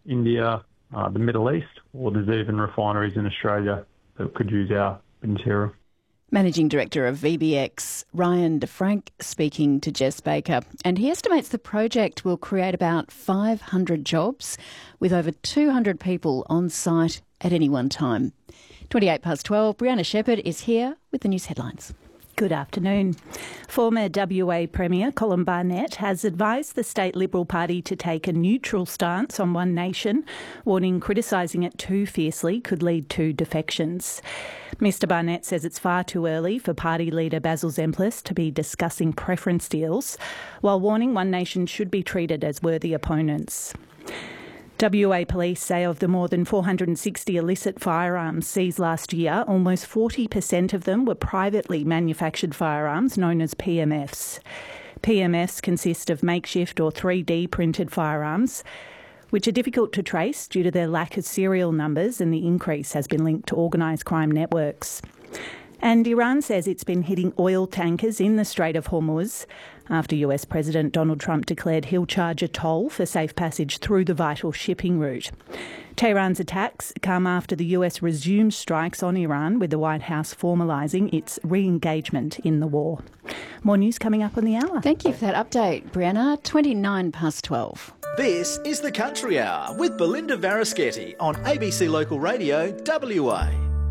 India, the Middle East, or there's even refineries in Australia that could use our material. Managing Director of VBX, Ryan DeFrank, speaking to Jess Baker. And he estimates the project will create about 500 jobs with over 200 people on site at any one time. 12:28, Brianna Shepherd is here with the news headlines. Good afternoon. Former WA Premier Colin Barnett has advised the State Liberal Party to take a neutral stance on One Nation, warning criticising it too fiercely could lead to defections. Mr Barnett says it's far too early for party leader Basil Zempilas to be discussing preference deals, while warning One Nation should be treated as worthy opponents. WA police say of the more than 460 illicit firearms seized last year, almost 40% of them were privately manufactured firearms known as PMFs. PMFs consist of makeshift or 3D printed firearms, which are difficult to trace due to their lack of serial numbers, and the increase has been linked to organised crime networks. And Iran says it's been hitting oil tankers in the Strait of Hormuz after US President Donald Trump declared he'll charge a toll for safe passage through the vital shipping route. Tehran's attacks come after the US resumed strikes on Iran, with the White House formalising its re-engagement in the war. More news coming up on the hour. Thank you for that update, Brianna. 12:29. This is the Country Hour with Belinda Varaschetti on ABC Local Radio WA.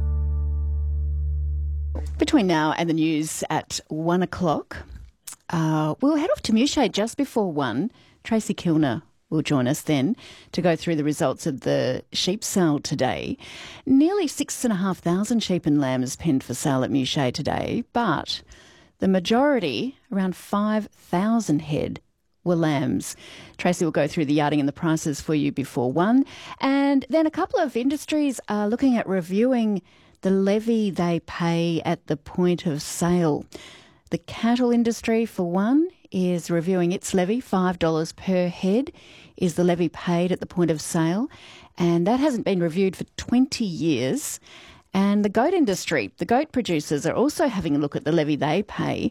Between now and the news at 1 o'clock, we'll head off to Mewshade just before 1. Tracy Kilner will join us then to go through the results of the sheep sale today. Nearly 6,500 sheep and lambs penned for sale at Mewshade today, but the majority, around 5,000 head, were lambs. Tracy will go through the yarding and the prices for you before 1. And then a couple of industries are looking at reviewing the levy they pay at the point of sale. The cattle industry, for one, is reviewing its levy. $5 per head is the levy paid at the point of sale, and that hasn't been reviewed for 20 years. And the goat industry, the goat producers, are also having a look at the levy they pay.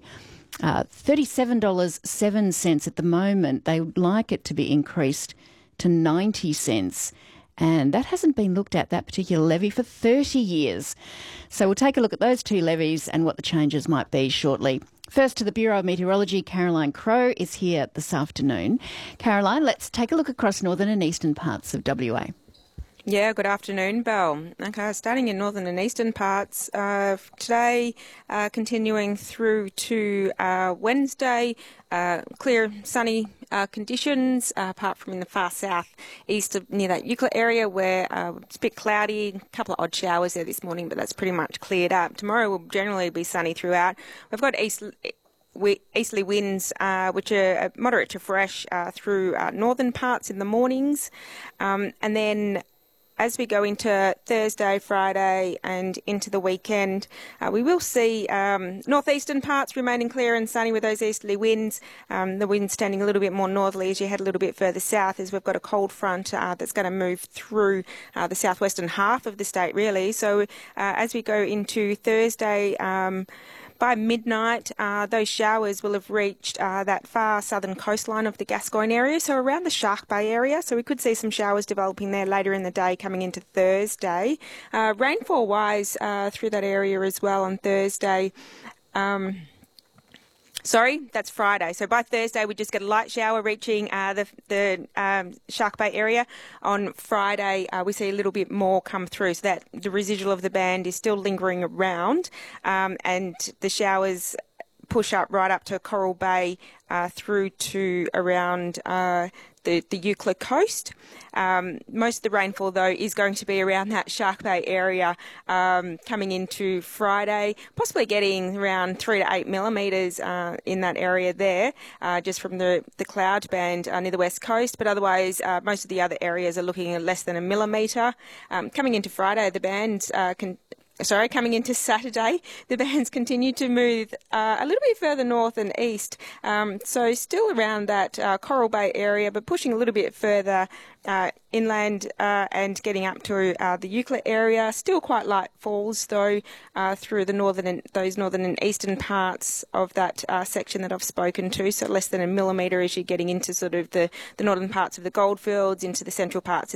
$37.07 at the moment. They would like it to be increased to 90 cents. And that hasn't been looked at, that particular levy, for 30 years. So we'll take a look at those two levies and what the changes might be shortly. First to the Bureau of Meteorology, Caroline Crowe is here this afternoon. Caroline, let's take a look across northern and eastern parts of WA. Yeah, good afternoon, Belle. Okay, starting in northern and eastern parts today, continuing through to Wednesday, clear, sunny conditions, apart from in the far south east of near that Euclid area where it's a bit cloudy, a couple of odd showers there this morning, but that's pretty much cleared up. Tomorrow will generally be sunny throughout. We've got easterly winds, which are moderate to fresh through northern parts in the mornings, and then as we go into Thursday, Friday and into the weekend, we will see northeastern parts remaining clear and sunny with those easterly winds. The wind standing a little bit more northerly as you head a little bit further south, as we've got a cold front that's going to move through the southwestern half of the state, really. So as we go into Thursday, by midnight, those showers will have reached that far southern coastline of the Gascoyne area, so around the Shark Bay area. So we could see some showers developing there later in the day coming into Thursday. Rainfall-wise through that area as well on Thursday. Sorry, that's Friday. So by Thursday, we just get a light shower reaching the Shark Bay area. On Friday, we see a little bit more come through, so that the residual of the band is still lingering around, and the showers push up right up to Coral Bay through to around the Euclid coast. Most of the rainfall, though, is going to be around that Shark Bay area coming into Friday, possibly getting around 3 to 8 millimetres in that area there, just from the cloud band near the west coast. But otherwise, most of the other areas are looking at less than a millimetre. Coming into Friday, the bands coming into Saturday, the bands continue to move a little bit further north and east. So still around that Coral Bay area, but pushing a little bit further inland and getting up to the Euclid area. Still quite light falls, though, through the those northern and eastern parts of that section that I've spoken to. So less than a millimetre as you're getting into sort of the northern parts of the Goldfields, into the central parts of